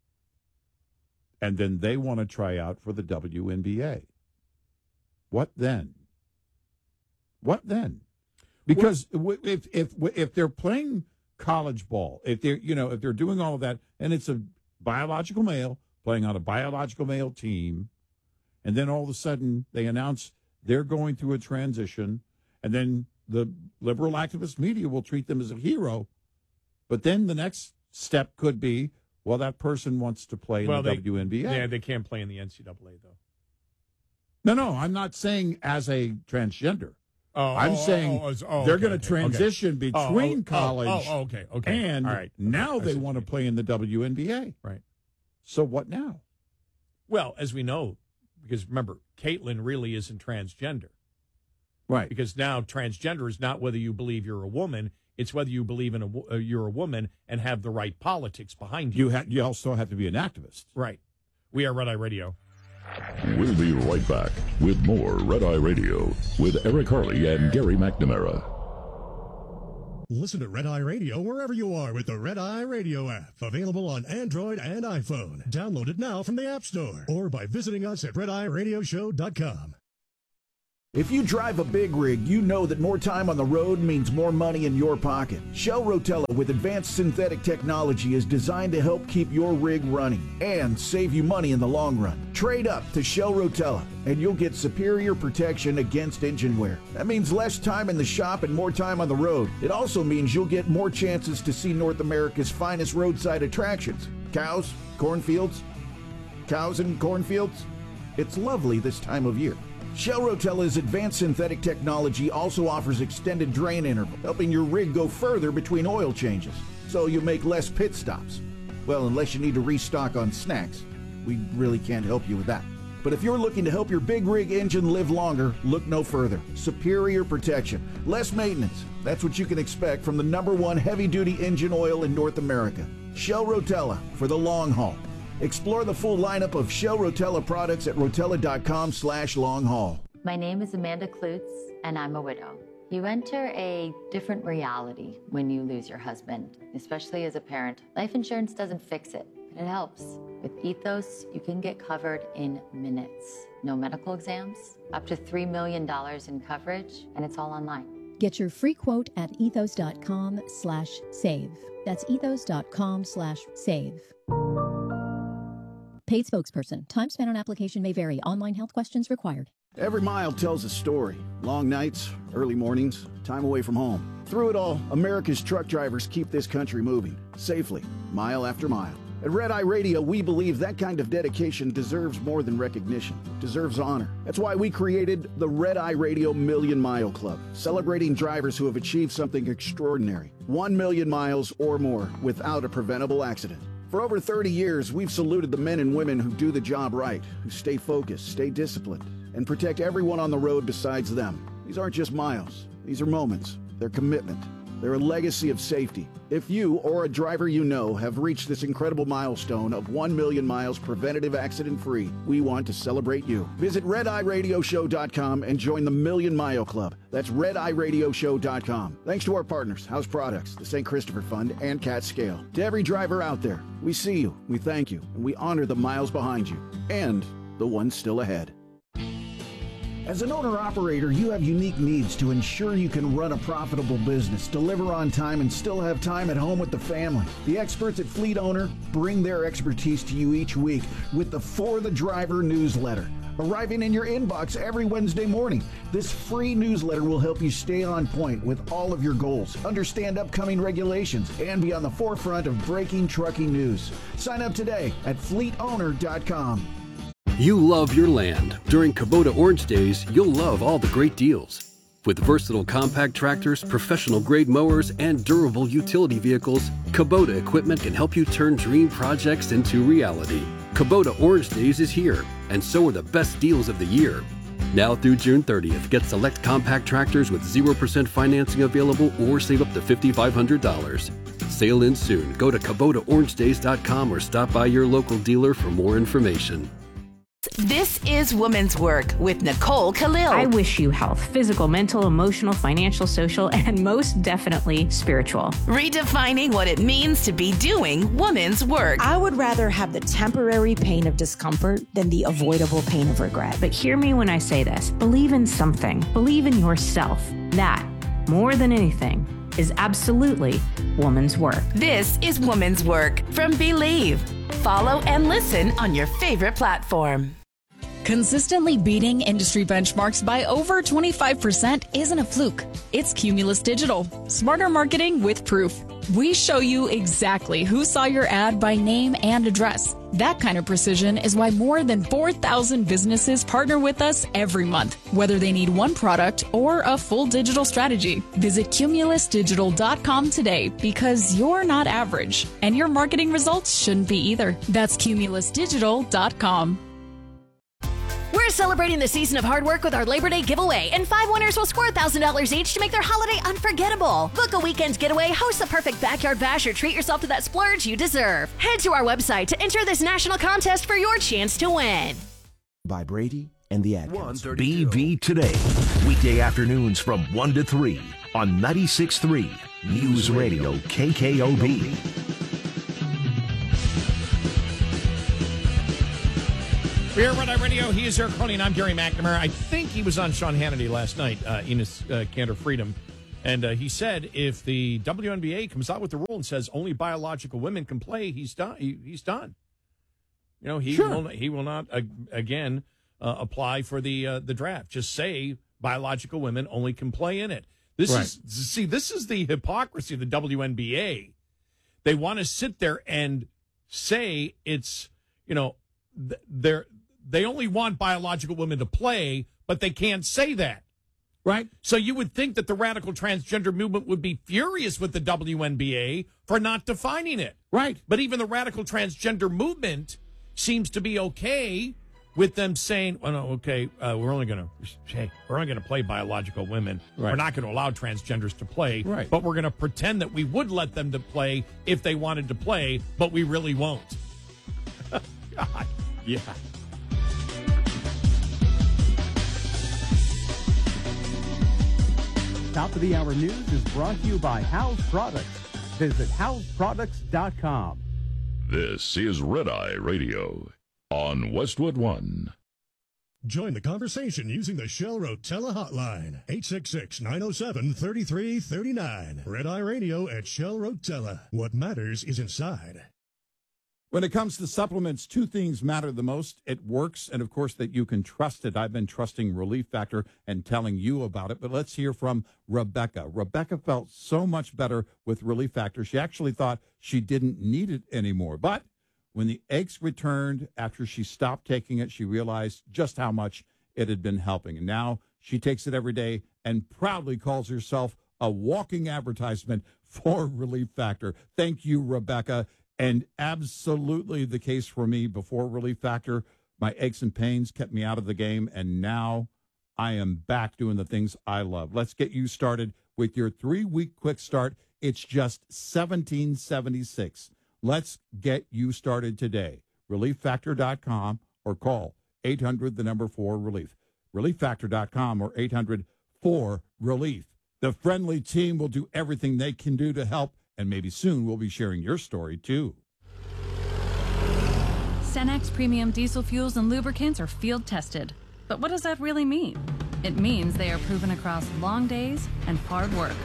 And then they want to try out for the W N B A. What then? What then? Because well, if if if they're playing college ball, if they're you know if they're doing all of that, and it's a biological male playing on a biological male team, and then all of a sudden they announce they're going through a transition, and then the liberal activist media will treat them as a hero. But then the next step could be, well, that person wants to play in well, the they, W N B A. Yeah, they can't play in the N C double A, though. No, no, I'm not saying as a transgender. Oh, I'm oh, saying oh, oh, oh, they're okay, going to okay, transition okay. Oh, between oh, college oh, oh, okay, okay. and All right. now I they see. want to play in the W N B A. Right. So what now? Well, as we know, because remember, Caitlin really isn't transgender. Right. Because now transgender is not whether you believe you're a woman, it's whether you believe in a, uh, you're a woman and have the right politics behind you. You, ha- you also have to be an activist. Right. We are Red Eye Radio. We'll be right back with more Red Eye Radio with Eric Harley and Gary McNamara. Listen to Red Eye Radio wherever you are with the Red Eye Radio app. Available on Android and iPhone. Download it now from the App Store or by visiting us at red eye radio show dot com. If you drive a big rig, you know that more time on the road means more money in your pocket. Shell Rotella with advanced synthetic technology is designed to help keep your rig running and save you money in the long run. Trade up to Shell Rotella and you'll get superior protection against engine wear. That means less time in the shop and more time on the road. It also means you'll get more chances to see North America's finest roadside attractions. Cows, cornfields, cows and cornfields. It's lovely this time of year. Shell Rotella's advanced synthetic technology also offers extended drain interval, helping your rig go further between oil changes, so you make less pit stops. Well, unless you need to restock on snacks. We really can't help you with that. But if you're looking to help your big rig engine live longer, look no further. Superior protection, less maintenance. That's what you can expect from the number one heavy-duty engine oil in North America. Shell Rotella for the long haul. Explore the full lineup of Shell Rotella products at rotella.com slash long haul. My name is Amanda Klutz, and I'm a widow. You enter a different reality when you lose your husband, especially as a parent. Life insurance doesn't fix it, but it helps. With Ethos, you can get covered in minutes. No medical exams, up to three million dollars in coverage, and it's all online. Get your free quote at ethos.com slash save. That's ethos.com slash save. Paid spokesperson. Time spent on application may vary. Online health questions required. Every mile tells a story. Long nights, early mornings, time away from home. Through it all, America's truck drivers keep this country moving, safely, mile after mile. At Red Eye Radio, we believe that kind of dedication deserves more than recognition, deserves honor. That's why we created the Red Eye Radio Million Mile Club, celebrating drivers who have achieved something extraordinary. One million miles or more without a preventable accident. For over thirty years, we've saluted the men and women who do the job right, who stay focused, stay disciplined, and protect everyone on the road besides them. These aren't just miles. These are moments. They're commitment. They're a legacy of safety. If you or a driver you know have reached this incredible milestone of one million miles preventative accident-free, we want to celebrate you. Visit red eye radio show dot com and join the Million Mile Club. That's red eye radio show dot com. Thanks to our partners, House Products, the Saint Christopher Fund, and Cat Scale. To every driver out there, we see you, we thank you, and we honor the miles behind you and the ones still ahead. As an owner-operator, you have unique needs to ensure you can run a profitable business, deliver on time, and still have time at home with the family. The experts at Fleet Owner bring their expertise to you each week with the For the Driver newsletter, arriving in your inbox every Wednesday morning. This free newsletter will help you stay on point with all of your goals, understand upcoming regulations, and be on the forefront of breaking trucking news. Sign up today at fleet owner dot com. You love your land. During Kubota Orange Days, you'll love all the great deals. With versatile compact tractors, professional-grade mowers, and durable utility vehicles, Kubota equipment can help you turn dream projects into reality. Kubota Orange Days is here, and so are the best deals of the year. Now through June thirtieth, get select compact tractors with zero percent financing available or save up to five thousand five hundred dollars. Sail in soon. Go to Kubota Orange Days dot com or stop by your local dealer for more information. This is Woman's Work with Nicole Khalil. I wish you health, physical, mental, emotional, financial, social, and most definitely spiritual. Redefining what it means to be doing woman's work. I would rather have the temporary pain of discomfort than the avoidable pain of regret. But hear me when I say this. Believe in something. Believe in yourself. That, more than anything, is absolutely woman's work. This is Woman's Work from Believe. Follow and listen on your favorite platform. Consistently beating industry benchmarks by over twenty-five percent isn't a fluke. It's Cumulus Digital. Smarter marketing with proof. We show you exactly who saw your ad by name and address. That kind of precision is why more than four thousand businesses partner with us every month, whether they need one product or a full digital strategy. Visit cumulus digital dot com today because you're not average, and your marketing results shouldn't be either. That's cumulus digital dot com. We're celebrating the season of hard work with our Labor Day giveaway, and five winners will score one thousand dollars each to make their holiday unforgettable. Book a weekend getaway, host the perfect backyard bash, or treat yourself to that splurge you deserve. Head to our website to enter this national contest for your chance to win. By Brady and the Adkins. B B Today. Weekday afternoons from one to three on ninety-six point three News Radio K K O B. We're at Red Eye Radio. He is Eric Carly, and I'm Gary McNamara. I think he was on Sean Hannity last night, uh, Enos uh, Cantor Freedom, and uh, he said if the W N B A comes out with the rule and says only biological women can play, he's done. He, he's done. You know, he Sure. will he will not uh, again uh, apply for the uh, the draft. Just say biological women only can play in it. This Right. is see, this is the hypocrisy of the W N B A. They want to sit there and say it's you know th- they're. They only want biological women to play, but they can't say that. Right. So you would think that the radical transgender movement would be furious with the W N B A for not defining it. Right. But even the radical transgender movement seems to be okay with them saying, well, no, okay, uh, we're only going to hey, we're only going to play biological women. Right. We're not going to allow transgenders to play. Right. But we're going to pretend that we would let them to play if they wanted to play, but we really won't. God. Yeah. Top of the Hour News is brought to you by House Products. Visit house products dot com. This is Red Eye Radio on Westwood One. Join the conversation using the Shell Rotella hotline, eight six six, nine oh seven, three three three nine. Red Eye Radio at Shell Rotella. What matters is inside. When it comes to supplements, two things matter the most. It works, and, of course, that you can trust it. I've been trusting Relief Factor and telling you about it, but let's hear from Rebecca. Rebecca felt so much better with Relief Factor. She actually thought she didn't need it anymore. But when the aches returned after she stopped taking it, she realized just how much it had been helping. And now she takes it every day and proudly calls herself a walking advertisement for Relief Factor. Thank you, Rebecca. And absolutely the case for me. Before Relief Factor, my aches and pains kept me out of the game, and now I am back doing the things I love. Let's get you started with your three-week quick start. It's just seventeen seventy-six. Let's get you started today. relief factor dot com or call eight hundred, the number four, relief. relief factor dot com or eight hundred, four, relief. The friendly team will do everything they can do to help. And maybe soon we'll be sharing your story, too. Cenex Premium Diesel Fuels and Lubricants are field tested. But what does that really mean? It means they are proven across long days and hard work.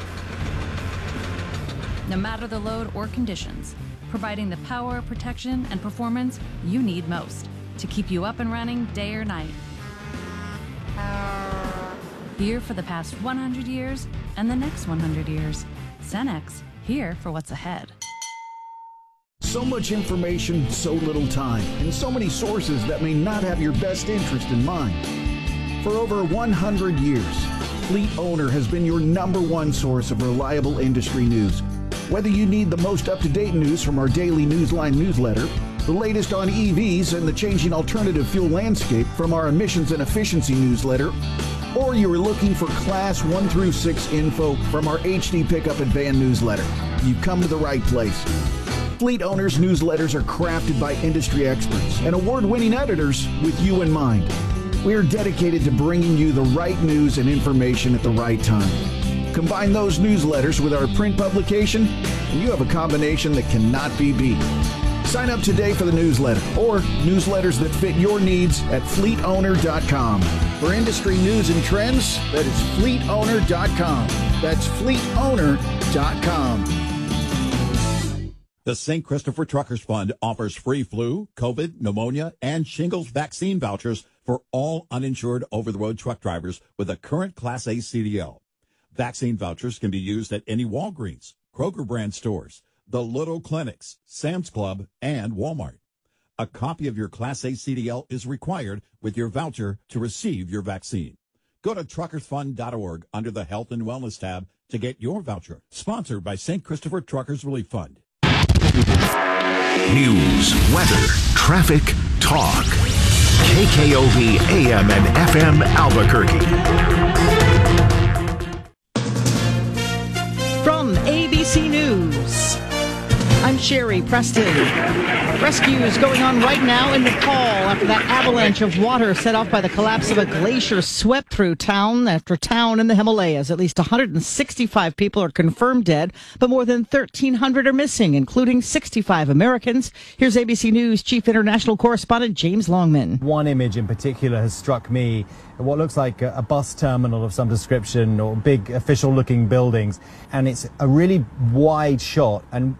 No matter the load or conditions, providing the power, protection, and performance you need most to keep you up and running day or night. Here for the past one hundred years and the next one hundred years. Cenex. Here for what's ahead. So much information, so little time, and so many sources that may not have your best interest in mind. For over one hundred years, Fleet Owner has been your number one source of reliable industry news. Whether you need the most up-to-date news from our daily Newsline newsletter, the latest on E Vs and the changing alternative fuel landscape from our emissions and efficiency newsletter, or you are looking for Class one through six info from our H D Pickup and Van newsletter, you've come to the right place. Fleet Owners newsletters are crafted by industry experts and award-winning editors with you in mind. We are dedicated to bringing you the right news and information at the right time. Combine those newsletters with our print publication, and you have a combination that cannot be beat. Sign up today for the newsletter or newsletters that fit your needs at fleet owner dot com. For industry news and trends, that is fleet owner dot com. That's fleet owner dot com. The Saint Christopher Truckers Fund offers free flu, COVID, pneumonia, and shingles vaccine vouchers for all uninsured over-the-road truck drivers with a current Class A C D L. Vaccine vouchers can be used at any Walgreens, Kroger brand stores, the Little Clinics, Sam's Club, and Walmart. A copy of your Class A C D L is required with your voucher to receive your vaccine. Go to truckers fund dot org under the Health and Wellness tab to get your voucher. Sponsored by Saint Christopher Truckers Relief Fund. News, weather, traffic, talk. K K O V A M and F M Albuquerque. From A B C News, I'm Sherry Preston. Rescues going on right now in Nepal after that avalanche of water set off by the collapse of a glacier swept through town after town in the Himalayas. At least one hundred sixty-five people are confirmed dead, but more than thirteen hundred are missing, including sixty-five Americans. Here's A B C News Chief International Correspondent James Longman. One image in particular has struck me. What looks like a bus terminal of some description or big official-looking buildings. And it's a really wide shot. And